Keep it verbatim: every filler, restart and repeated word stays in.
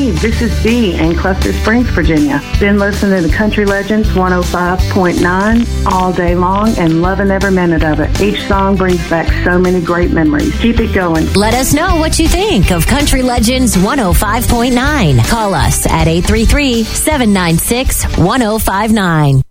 Steve. This is Dee in Cluster Springs, Virginia. Been listening to Country Legends one oh five point nine all day long and loving every minute of it. Each song brings back so many great memories. Keep it going. Let us know what you think of Country Legends one oh five point nine. Call us at eight three three, seven nine six, one oh five nine.